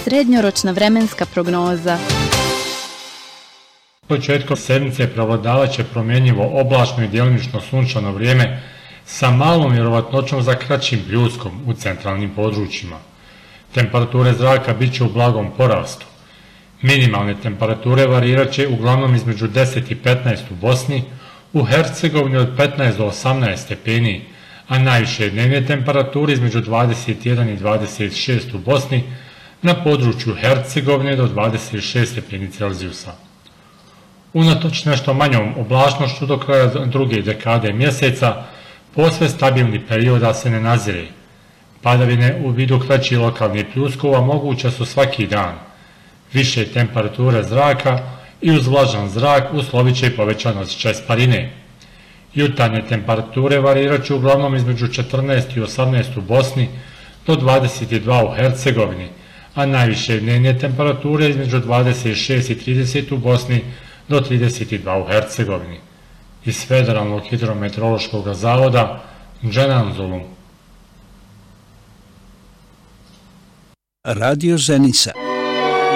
Srednjoročna vremenska prognoza. Početkom sedmice prevladavat će promjenjivo oblačno i djelomično sunčano vrijeme sa malom vjerovatnoćom za kraćim pljuskom u centralnim područjima. Temperature zraka bit će u blagom porastu. Minimalne temperature varirat će uglavnom između 10 i 15 u Bosni, u Hercegovini od 15 do 18 stepeni, a najviše dnevne temperature između 21 i 26 u Bosni, na području Hercegovine do 26 stepeni Celzijusa. Unatoč nešto manjom oblačnošću do kraja druge dekade mjeseca, posve stabilni perioda se ne nazire. Padavine u vidu kraćih lokalnih pljuskova moguća su svaki dan. Više temperature zraka i uz vlažan zrak uslovit će i povećan osjećaj sparine. Jutarnje temperature varirat će uglavnom između 14 i 18 u Bosni do 22 u Hercegovini, a najviše dnevne temperature između 26 i 30 u Bosni do 32 u Hercegovini. Iz Federalnog hidrometeorološkog zavoda, Dženan Zulum. Radio Zenica.